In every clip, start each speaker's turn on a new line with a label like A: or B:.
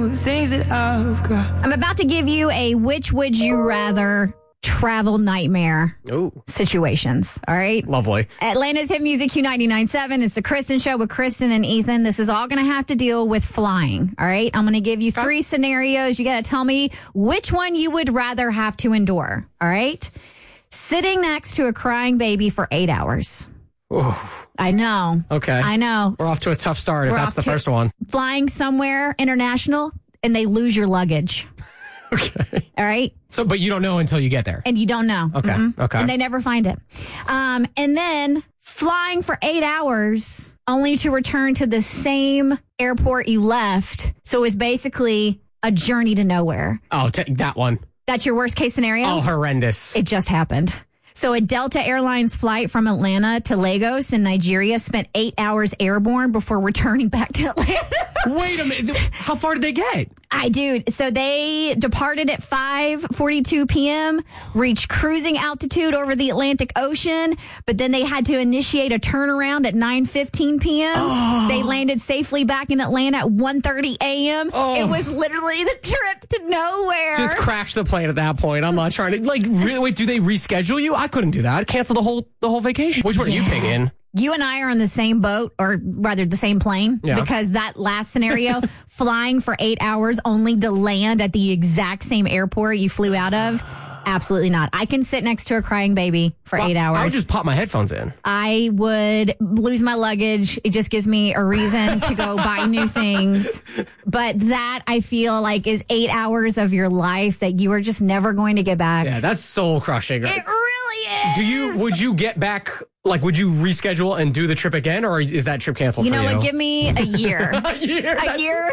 A: know the things that I've got.
B: I'm about to give you a which would you rather travel nightmare situations. All right.
C: Lovely.
B: Atlanta's Hit Music Q99.7. It's the Kristen Show with Kristen and Ethan. This is all going to have to deal with flying. All right. I'm going to give you 3 scenarios. You got to tell me which one you would rather have to endure. All right. Sitting next to a crying baby for 8 hours.
C: Ooh.
B: I know.
C: Okay.
B: I know.
C: We're off to a tough start if that's the first one.
B: Flying somewhere international and they lose your luggage.
C: Okay.
B: All right.
C: So, but you don't know until you get there.
B: And you don't know.
C: Okay.
B: Mm-hmm.
C: Okay.
B: And they never find it. And then flying for 8 hours only to return to the same airport you left. So it's basically a journey to nowhere.
C: Oh, that one.
B: That's your worst case scenario?
C: Oh, horrendous.
B: It just happened. So a Delta Airlines flight from Atlanta to Lagos in Nigeria spent 8 hours airborne before returning back to Atlanta.
C: Wait a minute. How far did they get?
B: So they departed at 5:42 p.m., reached cruising altitude over the Atlantic Ocean, but then they had to initiate a turnaround at 9:15 p.m. Oh. They landed safely back in Atlanta at 1:30 a.m. Oh. It was literally the trip to nowhere.
C: Just crash the plane at that point. I'm not trying to, really, wait, do they reschedule you? I couldn't do that. Cancel the whole vacation. Which one are you picking?
B: You and I are on the same boat, or rather the same plane, because that last scenario, flying for 8 hours only to land at the exact same airport you flew out of, absolutely not. I can sit next to a crying baby for 8 hours.
C: I would just pop my headphones in.
B: I would lose my luggage. It just gives me a reason to go buy new things. But that, I feel like, is 8 hours of your life that you are just never going to get back.
C: Yeah, that's soul crushing. Right?
B: It really is.
C: Would you get back... would you reschedule and do the trip again, or is that trip canceled for you?
B: You know what? Give me a year.
C: A year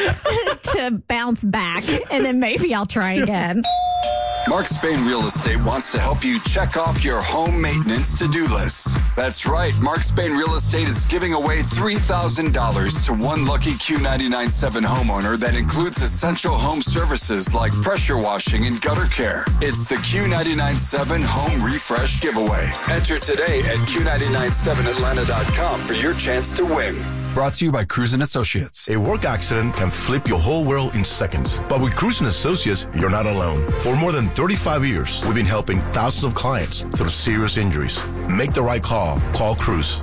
B: to bounce back, and then maybe I'll try again.
D: Mark Spain Real Estate wants to help you check off your home maintenance to-do list. That's right. Mark Spain Real Estate is giving away $3,000 to one lucky Q99.7 homeowner that includes essential home services like pressure washing and gutter care. It's the Q99.7 Home Refresh Giveaway. Enter today at Q997Atlanta.com for your chance to win. Brought to you by Cruisin' Associates.
E: A work accident can flip your whole world in seconds. But with Cruisin' Associates, you're not alone. For more than 35 years, we've been helping thousands of clients through serious injuries. Make the right call. Call Cruise.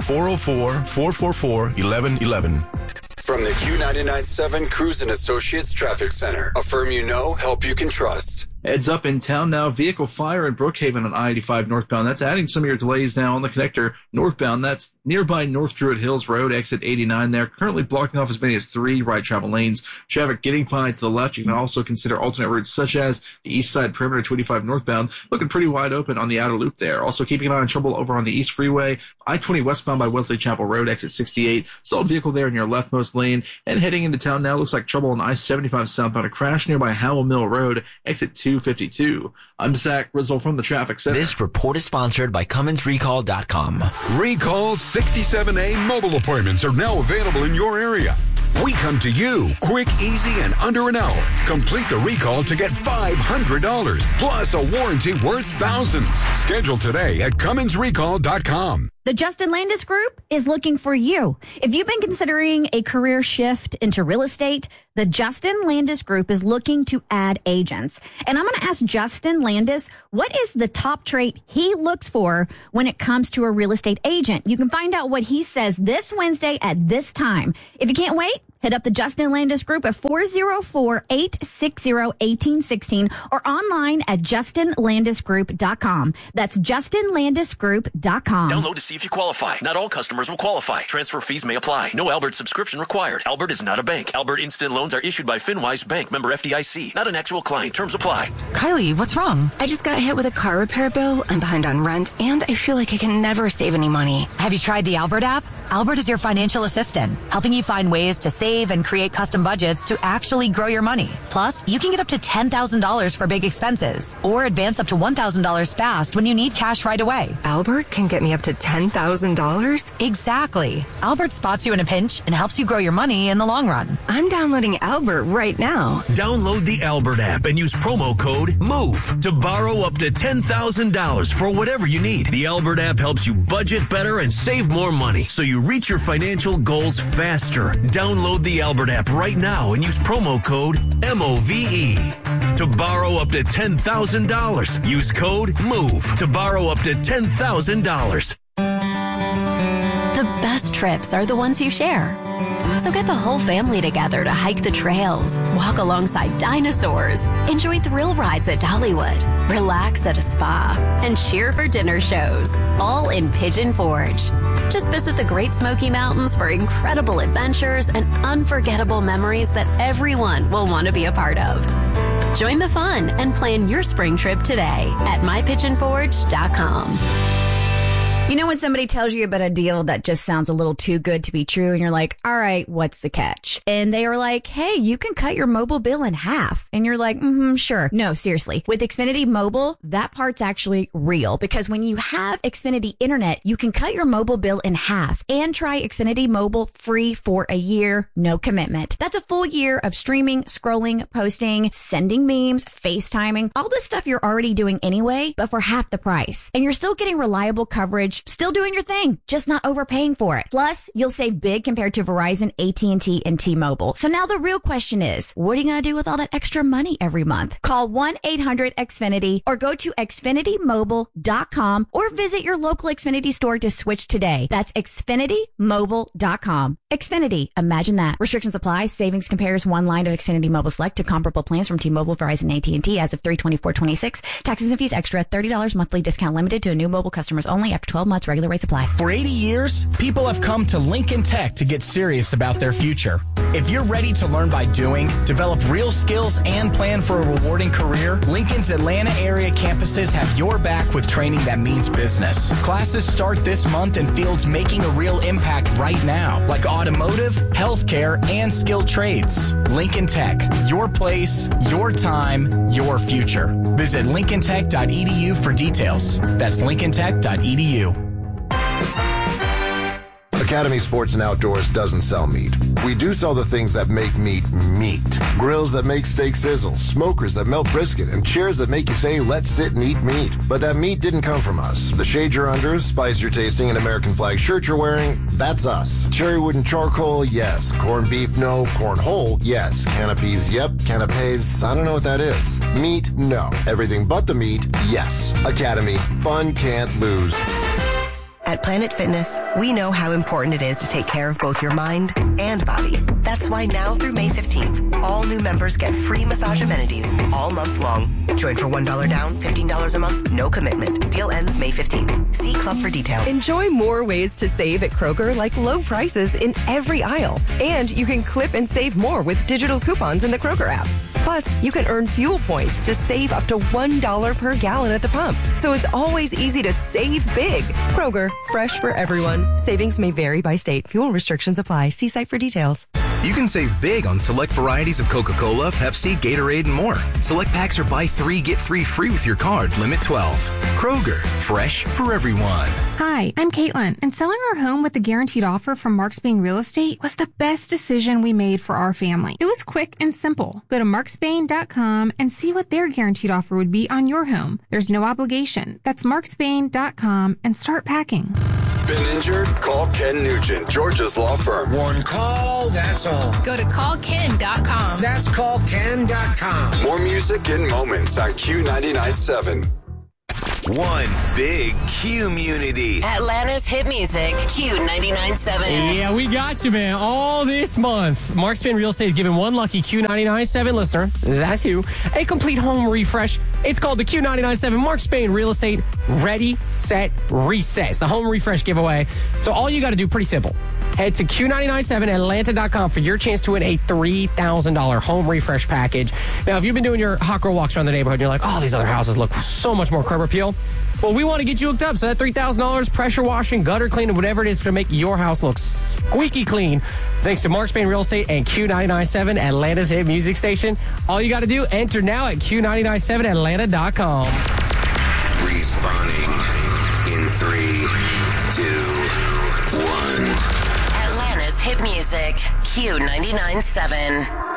E: 404-444-1111.
D: From the Q99.7 Cruisin' Associates Traffic Center. A firm you know, help you can trust.
F: Heads up in town now. Vehicle fire in Brookhaven on I-85 northbound. That's adding some of your delays now on the connector northbound. That's nearby North Druid Hills Road, exit 89 there. Currently blocking off as many as 3 right travel lanes. Traffic getting by to the left. You can also consider alternate routes such as the east side perimeter 285 northbound. Looking pretty wide open on the outer loop there. Also keeping an eye on trouble over on the East Freeway. I-20 westbound by Wesley Chapel Road, exit 68. Stalled vehicle there in your leftmost lane. And heading into town now, looks like trouble on I-75 southbound. A crash nearby Howell Mill Road, exit 252. I'm Zach Rizzle from the Traffic Center.
G: This report is sponsored by CummonsRecall.com.
H: Recall 67A mobile appointments are now available in your area. We come to you quick, easy, and under an hour. Complete the recall to get $500 plus a warranty worth thousands. Schedule today at CummonsRecall.com.
B: The Justin Landis Group is looking for you. If you've been considering a career shift into real estate, the Justin Landis Group is looking to add agents. And I'm going to ask Justin Landis, what is the top trait he looks for when it comes to a real estate agent? You can find out what he says this Wednesday at this time. If you can't wait, hit up the Justin Landis Group at 404-860-1816 or online at justinlandisgroup.com. That's justinlandisgroup.com.
I: Download to see if you qualify. Not all customers will qualify. Transfer fees may apply. No Albert subscription required. Albert is not a bank. Albert Instant Loans are issued by FinWise Bank, member FDIC. Not an actual client. Terms apply.
J: Kylie, what's wrong? I just got hit with a car repair bill. I'm behind on rent, and I feel like I can never save any money.
K: Have you tried the Albert app? Albert is your financial assistant, helping you find ways to save and create custom budgets to actually grow your money. Plus, you can get up to $10,000 for big expenses or advance up to $1,000 fast when you need cash right away.
J: Albert can get me up to $10,000?
K: Exactly. Albert spots you in a pinch and helps you grow your money in the long run.
J: I'm downloading Albert right now.
I: Download the Albert app and use promo code MOVE to borrow up to $10,000 for whatever you need. The Albert app helps you budget better and save more money, so you reach your financial goals faster. Download the Albert app right now and use promo code MOVE to borrow up to $10,000. Use code MOVE to borrow up to $10,000.
L: The best trips are the ones you share. So get the whole family together to hike the trails, walk alongside dinosaurs, enjoy thrill rides at Dollywood, relax at a spa, and cheer for dinner shows, all in Pigeon Forge. Just visit the Great Smoky Mountains for incredible adventures and unforgettable memories that everyone will want to be a part of. Join the fun and plan your spring trip today at mypigeonforge.com.
B: You know when somebody tells you about a deal that just sounds a little too good to be true and you're like, all right, what's the catch? And they are like, hey, you can cut your mobile bill in half. And you're like, sure. No, seriously. With Xfinity Mobile, that part's actually real because when you have Xfinity Internet, you can cut your mobile bill in half and try Xfinity Mobile free for a year, no commitment. That's a full year of streaming, scrolling, posting, sending memes, FaceTiming, all the stuff you're already doing anyway, but for half the price. And you're still getting reliable coverage, still doing your thing, just not overpaying for it. Plus, you'll save big compared to Verizon, AT&T, and T-Mobile. So now the real question is, what are you going to do with all that extra money every month? Call 1-800-XFINITY or go to XfinityMobile.com or visit your local Xfinity store to switch today. That's XfinityMobile.com. Xfinity, imagine that. Restrictions apply. Savings compares one line of Xfinity Mobile Select to comparable plans from T-Mobile, Verizon, AT&T as of 3/24/26. Taxes and fees extra. $30 monthly discount limited to new mobile customers only after 12 months. Regular rates apply.
M: For 80 years, people have come to Lincoln Tech to get serious about their future. If you're ready to learn by doing, develop real skills, and plan for a rewarding career, Lincoln's Atlanta area campuses have your back with training that means business. Classes start this month in fields making a real impact right now, like automotive, healthcare, and skilled trades. Lincoln Tech, your place, your time, your future. Visit lincolntech.edu for details. That's lincolntech.edu.
N: Academy Sports and Outdoors doesn't sell meat. We do sell the things that make meat meat. Grills that make steak sizzle, smokers that melt brisket, and chairs that make you say, let's sit and eat meat. But that meat didn't come from us. The shade you're under, spice you're tasting, and American flag shirt you're wearing, that's us. Cherry wood and charcoal, yes. Corned beef, no. Cornhole, yes. Canopies, yep. Canapes, I don't know what that is. Meat, no. Everything but the meat, yes. Academy, fun can't lose.
O: At Planet Fitness, we know how important it is to take care of both your mind and body. That's why now through May 15th, all new members get free massage amenities all month long. Join for $1 down, $15 a month, no commitment. Deal ends May 15th. See Club for details.
P: Enjoy more ways to save at Kroger, like low prices in every aisle. And you can clip and save more with digital coupons in the Kroger app. Plus, you can earn fuel points to save up to $1 per gallon at the pump. So it's always easy to save big. Kroger, fresh for everyone. Savings may vary by state. Fuel restrictions apply. See site for details.
Q: You can save big on select varieties of Coca-Cola, Pepsi, Gatorade, and more. Select packs are buy 3, get 3 free with your card. Limit 12. Kroger, fresh for everyone.
R: Hi, I'm Caitlin, and selling our home with a guaranteed offer from Mark Spain Real Estate was the best decision we made for our family. It was quick and simple. Go to markspain.com and see what their guaranteed offer would be on your home. There's no obligation. That's markspain.com and start packing.
D: Been injured? Call Ken Nugent, Georgia's law firm.
S: One call, that's all.
T: Go to callken.com.
S: That's callken.com.
D: More music and moments on Q99.7.
U: One big Q-munity.
J: Atlanta's hit music, Q99.7.
C: Yeah, we got you, man. All this month, Mark Spain Real Estate is giving one lucky Q99.7 listener, that's you, a complete home refresh. It's called the Q99.7 Mark Spain Real Estate Ready, Set, Reset. It's the home refresh giveaway. So all you got to do, pretty simple. Head to Q997Atlanta.com for your chance to win a $3,000 home refresh package. Now, if you've been doing your hot girl walks around the neighborhood and you're like, oh, these other houses look so much more curb appeal. Well, we want to get you hooked up. So that $3,000 pressure washing, gutter cleaning, whatever it is, going to make your house look squeaky clean. Thanks to Mark Spain Real Estate and Q997, Atlanta's hit music station. All you got to do, enter now at Q997Atlanta.com.
U: Respawning in 3, 2, 1.
J: Atlanta's hit music, Q99.7.